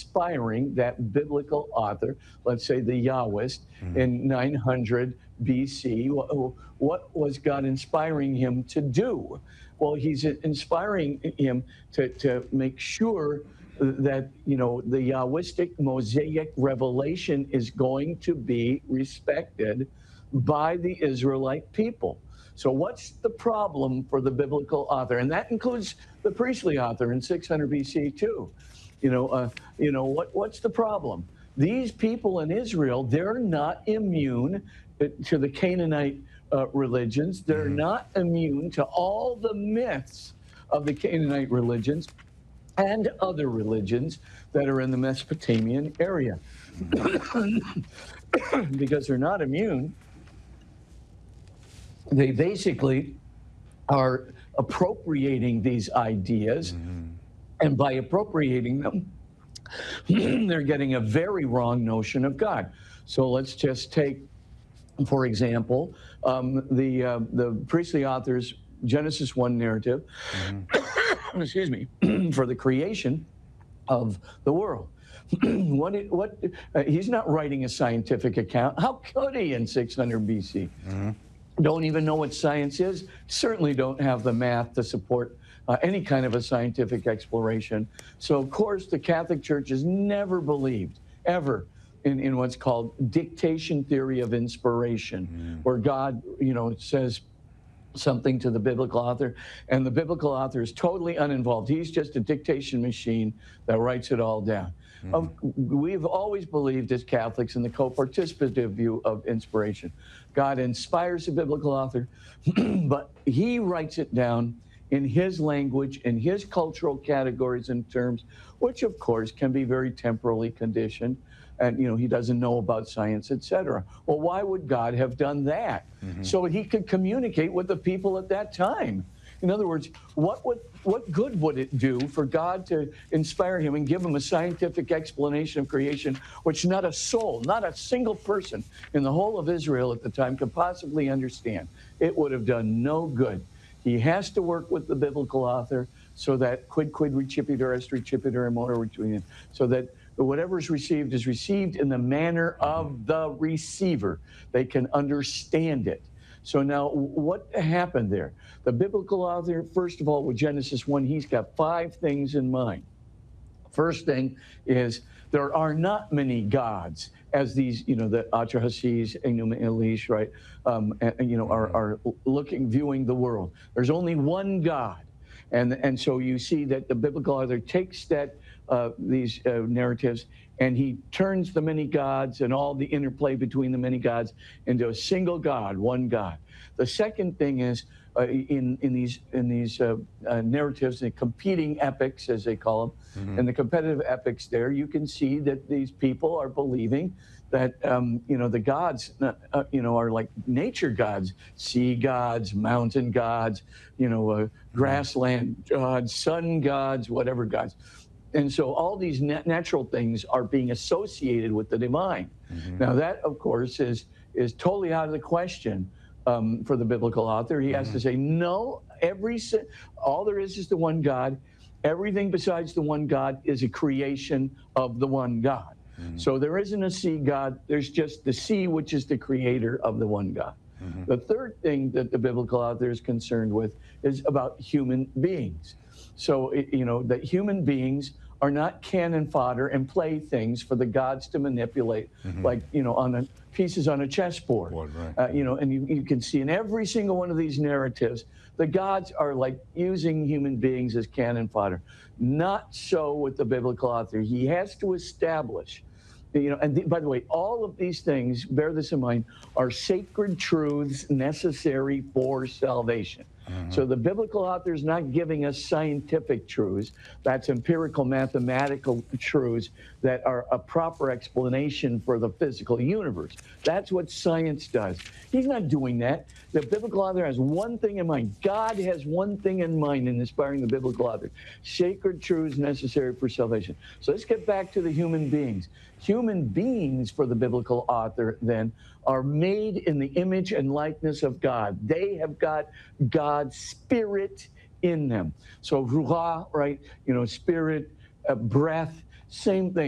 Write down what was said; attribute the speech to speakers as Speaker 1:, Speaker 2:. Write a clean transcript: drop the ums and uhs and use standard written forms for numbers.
Speaker 1: inspiring that biblical author, let's say the Yahwist,
Speaker 2: Mhm.
Speaker 1: in 900 BC? What was God inspiring him to do? Well, he's inspiring him to make sure that, the Yahwistic Mosaic revelation is going to be respected by the Israelite people. So what's the problem for the biblical author? And that includes the priestly author in 600 BC too. What's the problem? These people in Israel, they're not immune to the Canaanite religions. They're
Speaker 2: Mhm.
Speaker 1: not immune to all the myths of the Canaanite religions and other religions that are in the Mesopotamian area.
Speaker 2: Mhm.
Speaker 1: Because they're not immune, they basically are appropriating these ideas.
Speaker 2: Mhm.
Speaker 1: And by appropriating them, they're getting a very wrong notion of God. So let's just take, for example, the priestly author's Genesis 1 narrative,
Speaker 2: Mhm.
Speaker 1: excuse me, for the creation of the world. He's not writing a scientific account. How could he in 600 BC?
Speaker 2: Mhm.
Speaker 1: Don't even know what science is, certainly don't have the math to support any kind of a scientific exploration. So, of course, the Catholic Church has never believed, ever, in what's called dictation theory of inspiration,
Speaker 2: Mhm.
Speaker 1: where God, says something to the biblical author, and the biblical author is totally uninvolved. He's just a dictation machine that writes it all down.
Speaker 2: Mhm.
Speaker 1: We've always believed as Catholics in the co-participative view of inspiration. God inspires the biblical author, but he writes it down in his language, in his cultural categories and terms, which of course can be very temporally conditioned. And he doesn't know about science, etc. Well, why would God have done that?
Speaker 2: Mhm.
Speaker 1: So he could communicate with the people at that time. In other words, what good would it do for God to inspire him and give him a scientific explanation of creation, which not a soul, not a single person in the whole of Israel at the time could possibly understand? It would have done no good. He has to work with the biblical author so that quid recipitur est recipitur in modo retunium, so that whatever is received in the manner
Speaker 2: Mhm.
Speaker 1: of the receiver. They can understand it. So now what happened there? The biblical author, first of all, with Genesis 1, he's got 5 things in mind. First thing is there are not many gods, as these, the Atrahasis, Enuma Elish, right,
Speaker 2: Mhm.
Speaker 1: are viewing the world. There's only one God. And so you see that the biblical author takes these narratives, and he turns the many gods and all the interplay between the many gods into a single God, one God. The second thing is in these narratives, the competing epics, as they call them,
Speaker 2: Mhm.
Speaker 1: and the competitive epics, there you can see that these people are believing that the gods are like nature gods, sea gods, mountain gods,
Speaker 2: Mhm.
Speaker 1: grassland gods, sun gods, whatever gods. And so all these natural things are being associated with the divine.
Speaker 2: Mhm.
Speaker 1: Now that, of course, is totally out of the question for the biblical author. He has to
Speaker 2: Mhm.
Speaker 1: say, no, all there is the one God. Everything besides the one God is a creation of the one God.
Speaker 2: Mhm.
Speaker 1: So there isn't a sea God. There's just the sea, which is the creator of the one God.
Speaker 2: Mhm.
Speaker 1: The third thing that the biblical author is concerned with is about human beings. So, that human beings are not cannon fodder and playthings for the gods to manipulate,
Speaker 2: Mhm.
Speaker 1: like, pieces on a chessboard.
Speaker 2: What, right.
Speaker 1: And you can see in every single one of these narratives, the gods are like using human beings as cannon fodder. Not so with the biblical author. He has to establish, by the way, all of these things, bear this in mind, are sacred truths necessary for salvation.
Speaker 2: Mhm.
Speaker 1: So the biblical author is not giving us scientific truths. That's empirical mathematical truths that are a proper explanation for the physical universe. That's what science does. He's not doing that. The biblical author has one thing in mind. God has one thing in mind in inspiring the biblical author: sacred truths necessary for salvation. So let's get back to the human beings. Human beings, for the biblical author, then, are made in the image and likeness of God. They have got God's spirit in them. So ruah, right? Spirit, breath, same thing.